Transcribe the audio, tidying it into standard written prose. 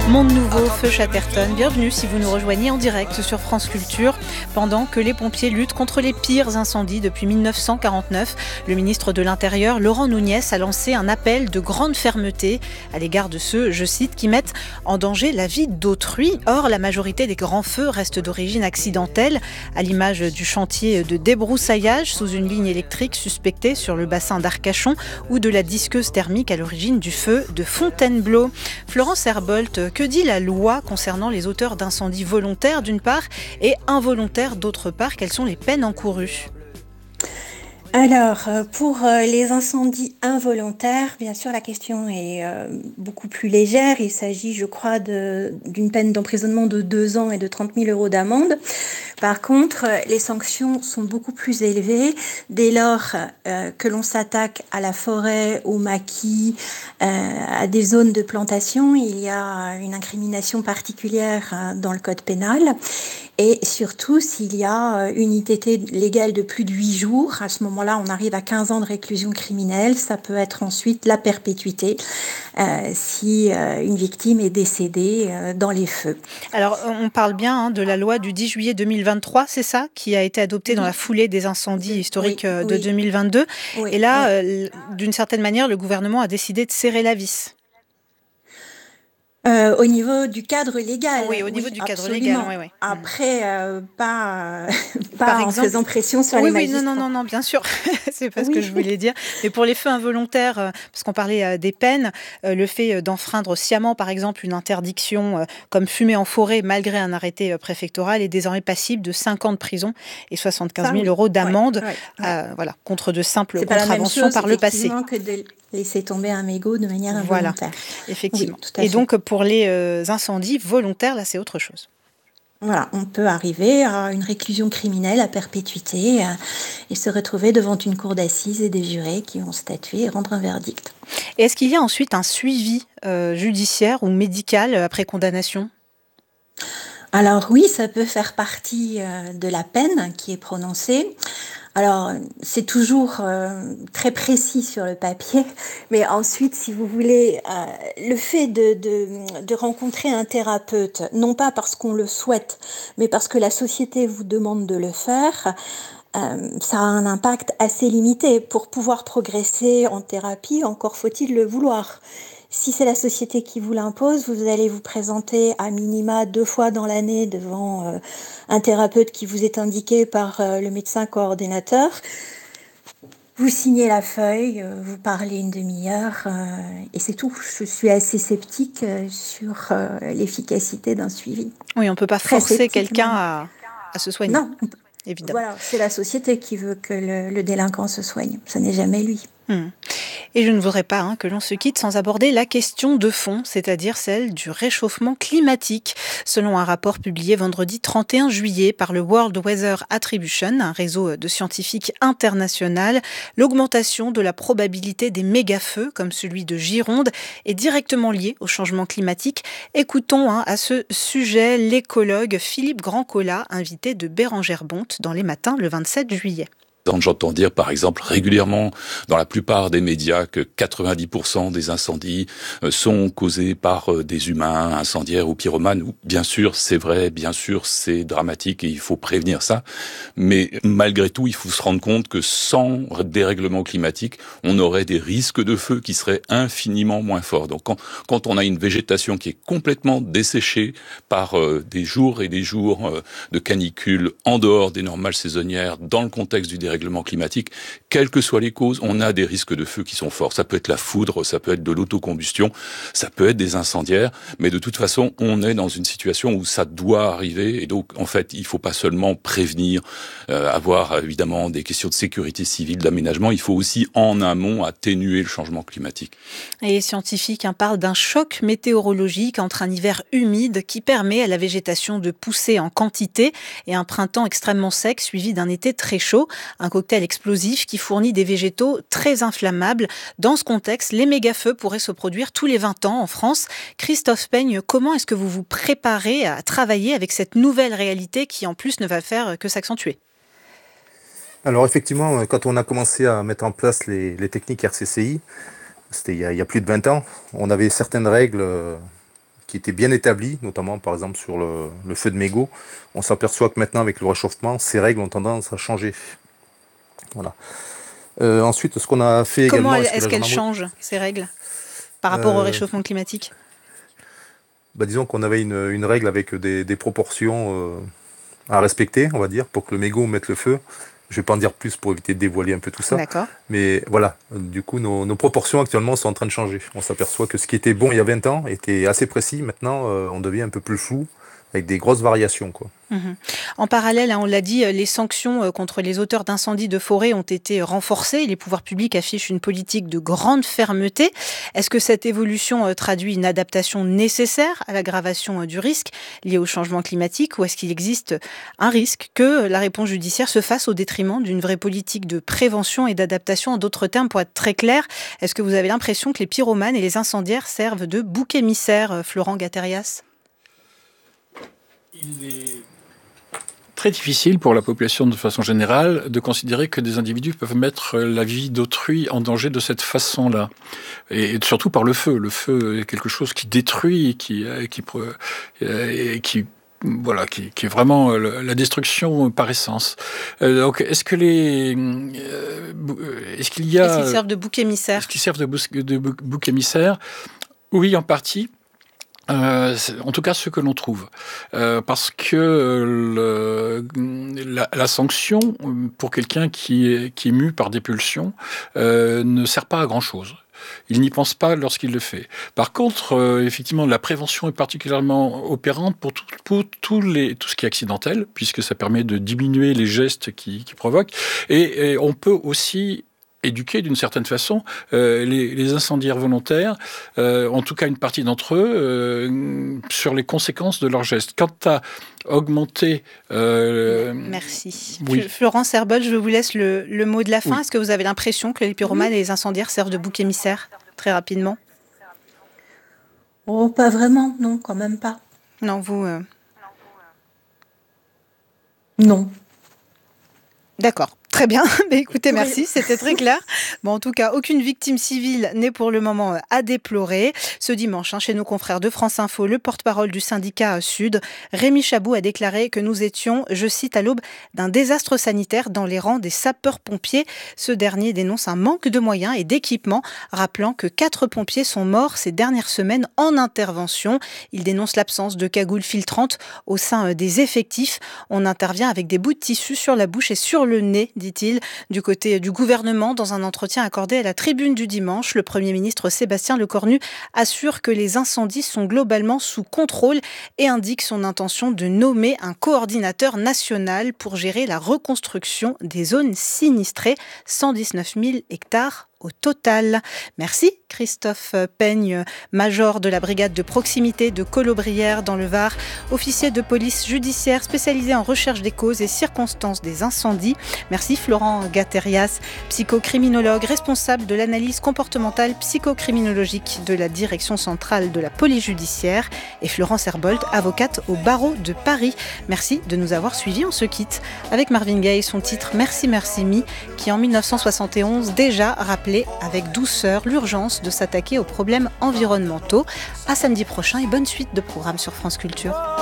Monde nouveau, feu Chatterton, bienvenue si vous nous rejoignez en direct sur France Culture. Pendant que les pompiers luttent contre les pires incendies depuis 1949, le ministre de l'Intérieur, Laurent Nunez, a lancé un appel de grande fermeté à l'égard de ceux, je cite, qui mettent en danger la vie d'autrui. Or, la majorité des grands feux restent d'origine accidentelle, à l'image du chantier de débroussaillage sous une ligne électrique suspectée sur le bassin d'Arcachon ou de la disqueuse thermique à l'origine du feu de Fontainebleau. Florence Herbolt, que dit la loi concernant les auteurs d'incendies volontaires d'une part et involontaires d'autre part? Quelles sont les peines encourues? Alors, pour les incendies involontaires, bien sûr, la question est beaucoup plus légère. Il s'agit, je crois, d'une peine d'emprisonnement de 2 ans et de 30 000 euros d'amende. Par contre, les sanctions sont beaucoup plus élevées dès lors que l'on s'attaque à la forêt, au maquis, à des zones de plantation. Il y a une incrimination particulière dans le code pénal. Et surtout, s'il y a une ITT légale de plus de 8 jours, à ce moment-là, on arrive à 15 ans de réclusion criminelle. Ça peut être ensuite la perpétuité si une victime est décédée dans les feux. Alors, on parle bien de la loi du 10 juillet 2023, c'est ça, qui a été adoptée dans la foulée des incendies historiques de 2022. Oui, et là, d'une certaine manière, le gouvernement a décidé de serrer la vis. Au niveau du cadre légal. Oui, au niveau du cadre absolument. légal. Oui. Après, pas Par en exemple, faisant pression sur les magistrats. Non, bien sûr, c'est pas ce que je voulais dire. Mais pour les feux involontaires, parce qu'on parlait des peines, le fait d'enfreindre sciemment, par exemple, une interdiction comme fumer en forêt malgré un arrêté préfectoral est désormais passible de 5 ans de prison et 75 000 euros d'amende, voilà, contre de simples contraventions par le passé. Que de laisser tomber un mégot de manière involontaire. Voilà, effectivement. Oui, et donc, pour les incendies volontaires, là, c'est autre chose. Voilà, on peut arriver à une réclusion criminelle à perpétuité et se retrouver devant une cour d'assises et des jurés qui vont statuer et rendre un verdict. Et est-ce qu'il y a ensuite un suivi judiciaire ou médical après condamnation ? Alors oui, ça peut faire partie de la peine qui est prononcée. Alors, c'est toujours très précis sur le papier, mais ensuite, si vous voulez, le fait de rencontrer un thérapeute, non pas parce qu'on le souhaite, mais parce que la société vous demande de le faire, ça a un impact assez limité. Pour pouvoir progresser en thérapie, encore faut-il le vouloir. Si c'est la société qui vous l'impose, vous allez vous présenter à minima 2 fois dans l'année devant un thérapeute qui vous est indiqué par le médecin coordinateur. Vous signez la feuille, vous parlez une demi-heure et c'est tout. Je suis assez sceptique sur l'efficacité d'un suivi. Oui, on ne peut pas forcer quelqu'un à se soigner. Non, évidemment. Voilà, c'est la société qui veut que le délinquant se soigne. Ce n'est jamais lui. Et je ne voudrais pas que l'on se quitte sans aborder la question de fond, c'est-à-dire celle du réchauffement climatique. Selon un rapport publié vendredi 31 juillet par le World Weather Attribution, un réseau de scientifiques international, l'augmentation de la probabilité des méga-feux, comme celui de Gironde, est directement liée au changement climatique. Écoutons à ce sujet l'écologue Philippe Grandcola, invité de Bérengère Bonte dans Les Matins le 27 juillet. J'entends dire, par exemple, régulièrement dans la plupart des médias que 90% des incendies sont causés par des humains, incendiaires ou pyromanes. Bien sûr, c'est vrai, bien sûr, c'est dramatique et il faut prévenir ça. Mais malgré tout, il faut se rendre compte que sans dérèglement climatique, on aurait des risques de feu qui seraient infiniment moins forts. Donc quand on a une végétation qui est complètement desséchée par des jours et des jours de canicule en dehors des normales saisonnières, dans le contexte du dérèglement climatique, quelles que soient les causes, on a des risques de feu qui sont forts. Ça peut être la foudre, ça peut être de l'autocombustion, ça peut être des incendiaires, mais de toute façon, on est dans une situation où ça doit arriver, et donc, en fait, il faut pas seulement prévenir, avoir évidemment des questions de sécurité civile, d'aménagement, il faut aussi en amont atténuer le changement climatique. Et les scientifiques parlent d'un choc météorologique entre un hiver humide qui permet à la végétation de pousser en quantité et un printemps extrêmement sec suivi d'un été très chaud. Un cocktail explosif qui fournit des végétaux très inflammables. Dans ce contexte, les méga-feux pourraient se produire tous les 20 ans en France. Christophe Peigne, comment est-ce que vous vous préparez à travailler avec cette nouvelle réalité qui en plus ne va faire que s'accentuer ? Alors effectivement, quand on a commencé à mettre en place les techniques RCCI, c'était il y a plus de 20 ans, on avait certaines règles qui étaient bien établies, notamment par exemple sur le feu de mégot. On s'aperçoit que maintenant, avec le réchauffement, ces règles ont tendance à changer. Voilà. Ensuite, ce qu'on a fait Comment également... est-ce qu'elles changent, ces règles, par rapport au réchauffement climatique? Disons qu'on avait une règle avec des proportions à respecter, on va dire, pour que le mégot mette le feu. Je ne vais pas en dire plus pour éviter de dévoiler un peu tout ça. D'accord. Mais voilà, du coup, nos proportions actuellement sont en train de changer. On s'aperçoit que ce qui était bon il y a 20 ans était assez précis. Maintenant, on devient un peu plus flou, avec des grosses variations, quoi. En parallèle, on l'a dit, les sanctions contre les auteurs d'incendies de forêt ont été renforcées. Les pouvoirs publics affichent une politique de grande fermeté. Est-ce que cette évolution traduit une adaptation nécessaire à l'aggravation du risque lié au changement climatique, ou est-ce qu'il existe un risque que la réponse judiciaire se fasse au détriment d'une vraie politique de prévention et d'adaptation? En d'autres termes, pour être très clair, est-ce que vous avez l'impression que les pyromanes et les incendiaires servent de bouc émissaire, Florent Gatérias? Il est très difficile pour la population de façon générale de considérer que des individus peuvent mettre la vie d'autrui en danger de cette façon-là. Et surtout par le feu. Le feu est quelque chose qui détruit, qui est vraiment la destruction par essence. Donc, est-ce qu'ils servent de bouc émissaire? Est-ce qu'ils servent de bouc émissaire? Oui, en partie. En tout cas, ce que l'on trouve. Parce que la sanction, pour quelqu'un qui est mu par des pulsions, ne sert pas à grand-chose. Il n'y pense pas lorsqu'il le fait. Par contre, effectivement, la prévention est particulièrement opérante pour tout ce qui est accidentel, puisque ça permet de diminuer les gestes qui provoquent. Et on peut aussi éduquer d'une certaine façon les incendiaires volontaires, en tout cas une partie d'entre eux, sur les conséquences de leurs gestes. Quant à augmenter... Merci. Oui. Florence Herbold, je vous laisse le mot de la fin. Oui. Est-ce que vous avez l'impression que les pyromanes et les incendiaires servent de bouc émissaire, très rapidement? Oh, pas vraiment, non, quand même pas. Non, vous... Non. D'accord. Très bien. Mais écoutez, merci. C'était très clair. Bon, en tout cas, aucune victime civile n'est pour le moment à déplorer. Ce dimanche, chez nos confrères de France Info, le porte-parole du syndicat Sud, Rémi Chabot, a déclaré que nous étions, je cite, à l'aube d'un désastre sanitaire dans les rangs des sapeurs-pompiers. Ce dernier dénonce un manque de moyens et d'équipements, rappelant que 4 pompiers sont morts ces dernières semaines en intervention. Il dénonce l'absence de cagoules filtrantes au sein des effectifs. On intervient avec des bouts de tissu sur la bouche et sur le nez, dit-il. Du côté du gouvernement, dans un entretien accordé à la Tribune du dimanche, le Premier ministre Sébastien Lecornu assure que les incendies sont globalement sous contrôle et indique son intention de nommer un coordinateur national pour gérer la reconstruction des zones sinistrées, 119 000 hectares au total. Merci Christophe Peigne, major de la brigade de proximité de Colobrières dans le Var, officier de police judiciaire spécialisé en recherche des causes et circonstances des incendies. Merci Florent Gatérias, psychocriminologue, responsable de l'analyse comportementale psychocriminologique de la direction centrale de la police judiciaire, et Florence Herbold, avocate au barreau de Paris. Merci de nous avoir suivis. On se quitte avec Marvin Gaye, son titre Merci Merci Me, qui en 1971 déjà rappelait avec douceur l'urgence de s'attaquer aux problèmes environnementaux. À samedi prochain et bonne suite de programmes sur France Culture.